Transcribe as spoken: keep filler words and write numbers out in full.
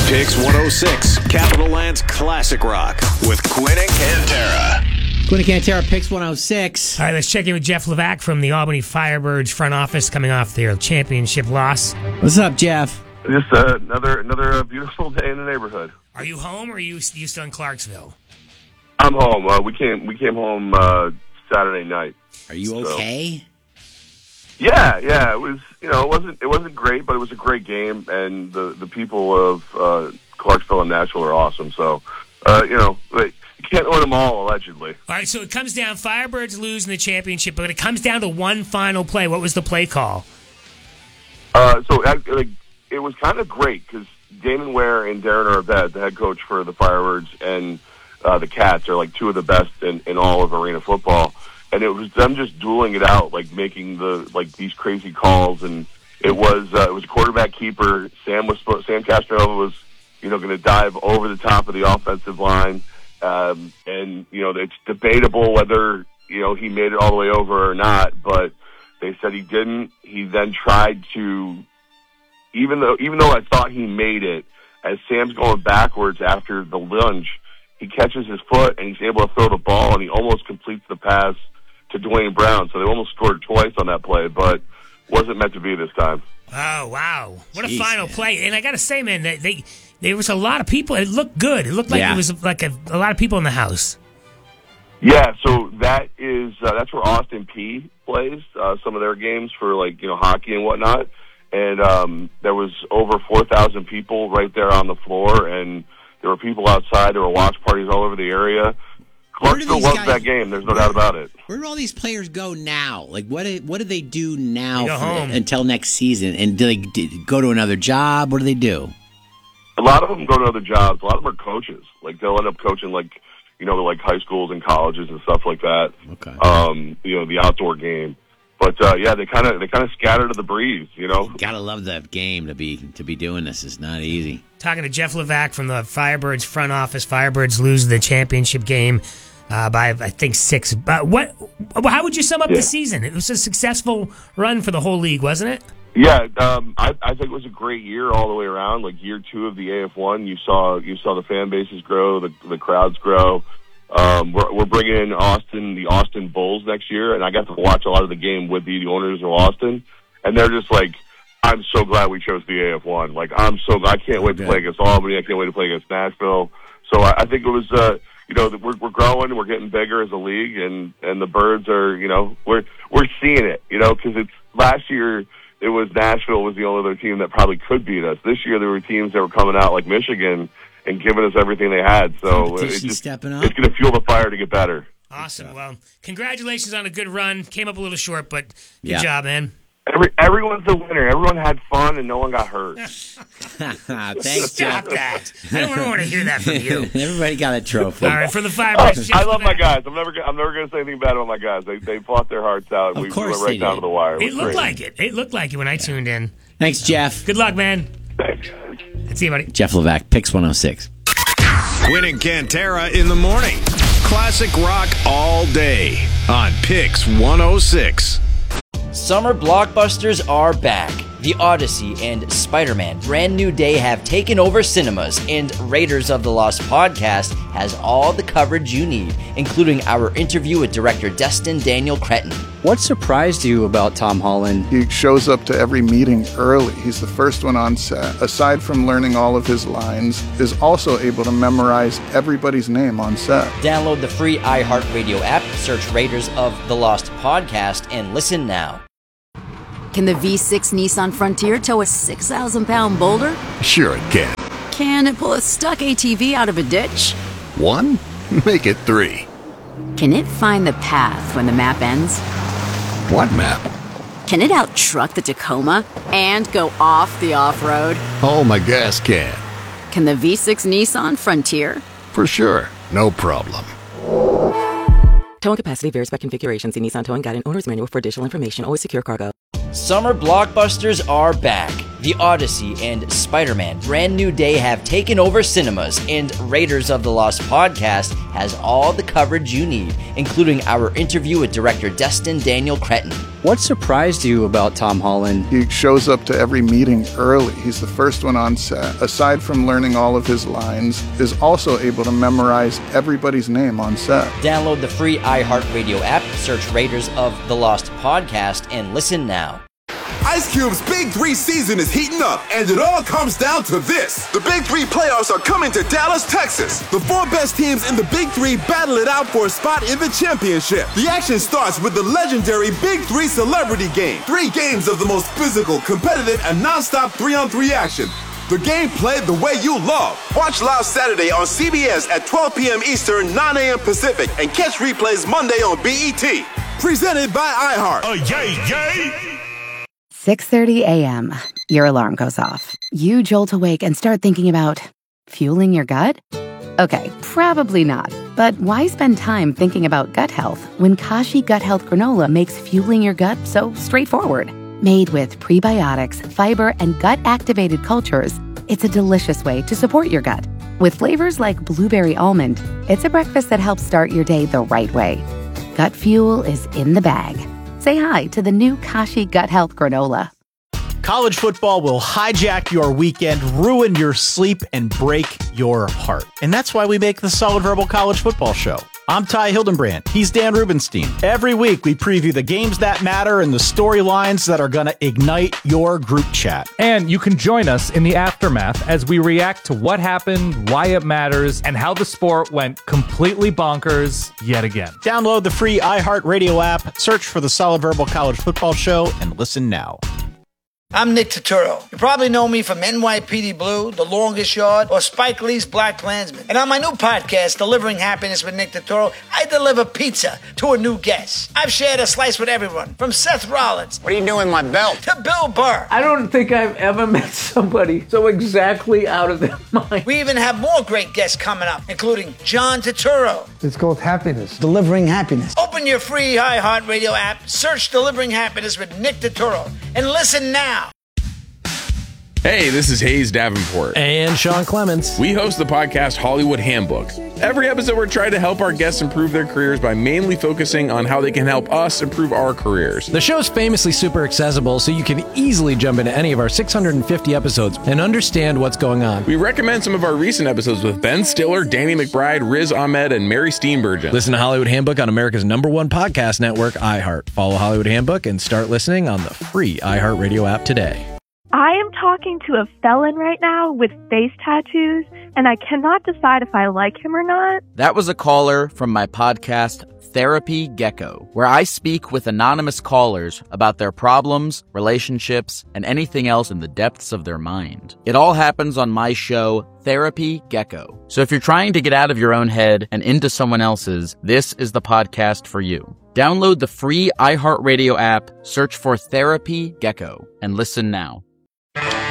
Pix one oh six, Capital Land's Classic Rock with Quinn and Cantera. Quinn and Cantera, Pix one oh six. All right, let's check in with Jeff Levac from the Albany Firebirds front office coming off their championship loss. What's up, Jeff? Just uh, another another uh, beautiful day in the neighborhood. Are you home or are you, you still in Clarksville? I'm home. Uh, we came we came home uh, Saturday night. Are you So- okay? Yeah, yeah. It was you know it wasn't it wasn't great, but it was a great game, and the the people of uh, Clarksville and Nashville are awesome. So uh, you know you can't win them all, allegedly. All right, so it comes down, Firebirds lose in the championship, but it comes down to one final play. What was the play call? Uh, so uh, like, it was kind of great because Damon Ware and Darren Arbet, the head coach for the Firebirds, and uh, the Cats are like two of the best in, in all of arena football. And it was them just dueling it out, like making the like these crazy calls. And it was uh, it was a quarterback keeper. Sam was Sam Castronova was you know going to dive over the top of the offensive line, um, and you know it's debatable whether you know he made it all the way over or not. But they said he didn't. He then tried to, even though even though I thought he made it, as Sam's going backwards after the lunge, he catches his foot and he's able to throw the ball, and he almost completes the pass to Dwayne Brown. So they almost scored twice on that play, but wasn't meant to be this time. Oh, wow. What Jeez, a final man. play. And I got to say, man, they, they there was a lot of people. It looked good. It looked like Yeah. it was like a, a lot of people in the house. Yeah, so that is uh, that's where Austin P plays uh, some of their games for like you know hockey and whatnot. And um, there was over four thousand people right there on the floor, and there were people outside. There were watch parties all over the area. Where do Clarksville these loves guys- that game. There's no doubt about it. Where do all these players go now? Like, what do, what do they do now They go for- home. until next season? And do they d- go to another job? What do they do? A lot of them go to other jobs. A lot of them are coaches. Like they'll end up coaching like you know like high schools and colleges and stuff like that. Okay. Um, you know the outdoor game. But uh, yeah, they kind of they kind of scatter to the breeze. You know. Gotta love that game to be to be doing this. It's not easy. Talking to Jeff Levac from the Firebirds front office. Firebirds lose the championship game uh, by, I think, six. But what? How would you sum up Yeah. the season? It was a successful run for the whole league, wasn't it? Yeah, um, I, I think it was a great year all the way around. Like year two of the A F one, you saw you saw the fan bases grow, the the crowds grow. Um, we're, we're bringing in Austin, the Austin Bulls next year, and I got to watch a lot of the game with the owners of Austin, and they're just like, I'm so glad we chose the A F one. Like, I'm so I can't wait to play against Albany. I can't wait to play against Nashville. So I, I think it was, uh, you know, we're we're growing, we're getting bigger as a league, and and the Birds are, you know, we're we're seeing it, you know, because it's last year. It was Nashville was the only other team that probably could beat us. This year there were teams that were coming out like Michigan and giving us everything they had. So it's Competition just, stepping up. it's going to fuel the fire to get better. Awesome. Well, congratulations on a good run. Came up a little short, but good Yeah. job, man. Every, everyone's the winner. Everyone had fun and no one got hurt. Thanks, Stop Jeff. that. I don't want to hear that from you. Everybody got a trophy. All right, for the Firebirds. Jeff I love my Levac. guys. I'm never gonna- I'm never going to say anything bad about my guys. They they fought their hearts out. And Of we course went right they down did. to the wire. It was looked great. like it. It looked like it when I tuned in. Thanks, Jeff. Good luck, man. Thanks. See you, buddy. Jeff Levac, Pix one oh six. Quinn and Cantera in the morning. Classic rock all day on Pix one oh six. Summer blockbusters are back. The Odyssey and Spider-Man Brand New Day have taken over cinemas, and Raiders of the Lost podcast has all the coverage you need, including our interview with director Destin Daniel Cretton. What surprised you about Tom Holland? He shows up to every meeting early. He's the first one on set. Aside from learning all of his lines, is also able to memorize everybody's name on set. Download the free iHeartRadio app, search Raiders of the Lost podcast, and listen now. Can the V six Nissan Frontier tow a six thousand pound boulder? Sure it can. Can it pull a stuck A T V out of a ditch? One? Make it three. Can it find the path when the map ends? What map? Can it out-truck the Tacoma and go off the off-road? Oh, my gas can. Can the V six Nissan Frontier? For sure. No problem. Towing capacity varies by configuration. See Nissan Towing Guide and Owner's Manual for additional information. Always secure cargo. Summer blockbusters are back. The Odyssey and Spider-Man Brand New Day have taken over cinemas, and Raiders of the Lost podcast has all the coverage you need, including our interview with director Destin Daniel Cretton. What surprised you about Tom Holland? He shows up to every meeting early. He's the first one on set. Aside from learning all of his lines, is also able to memorize everybody's name on set. Download the free iHeartRadio app, search Raiders of the Lost podcast, and listen now. Ice Cube's Big Three season is heating up, and it all comes down to this. The Big Three playoffs are coming to Dallas, Texas. The four best teams in the Big Three battle it out for a spot in the championship. The action starts with the legendary Big Three Celebrity Game. Three games of the most physical, competitive, and non-stop three-on-three action. The game played the way you love. Watch live Saturday on C B S at twelve p.m. Eastern, nine a.m. Pacific, and catch replays Monday on B E T. Presented by iHeart. Oh, yay, yay! six thirty a.m. Your alarm goes off. You jolt awake and start thinking about fueling your gut? Okay, probably not. But why spend time thinking about gut health when Kashi Gut Health Granola makes fueling your gut so straightforward? Made with prebiotics, fiber, and gut-activated cultures, it's a delicious way to support your gut. With flavors like blueberry almond, it's a breakfast that helps start your day the right way. Gut fuel is in the bag. Say hi to the new Kashi Gut Health Granola. College football will hijack your weekend, ruin your sleep, and break your heart. And that's why we make the Solid Verbal College Football Show. I'm Ty Hildenbrand. He's Dan Rubenstein. Every week, we preview the games that matter and the storylines that are going to ignite your group chat. And you can join us in the aftermath as we react to what happened, why it matters, and how the sport went completely bonkers yet again. Download the free iHeartRadio app, search for the Solid Verbal College Football Show, and listen now. I'm Nick Turturro. You probably know me from N Y P D Blue, The Longest Yard, or Spike Lee's Black Klansman. And on my new podcast, Delivering Happiness with Nick Turturro, I deliver pizza to a new guest. I've shared a slice with everyone, from Seth Rollins. What are you doing with my belt? To Bill Burr. I don't think I've ever met somebody so exactly out of their mind. We even have more great guests coming up, including John Turturro. It's called Happiness. Delivering Happiness. Open your free iHeartRadio app, search Delivering Happiness with Nick Turturro, and listen now. Hey, this is Hayes Davenport. And Sean Clements. We host the podcast Hollywood Handbook. Every episode, we're trying to help our guests improve their careers by mainly focusing on how they can help us improve our careers. The show's famously super accessible, so you can easily jump into any of our six hundred fifty episodes and understand what's going on. We recommend some of our recent episodes with Ben Stiller, Danny McBride, Riz Ahmed, and Mary Steenburgen. Listen to Hollywood Handbook on America's number one podcast network, iHeart. Follow Hollywood Handbook and start listening on the free iHeartRadio app today. I am talking to a felon right now with face tattoos, and I cannot decide if I like him or not. That was a caller from my podcast, Therapy Gecko, where I speak with anonymous callers about their problems, relationships, and anything else in the depths of their mind. It all happens on my show, Therapy Gecko. So if you're trying to get out of your own head and into someone else's, this is the podcast for you. Download the free iHeartRadio app, search for Therapy Gecko, and listen now.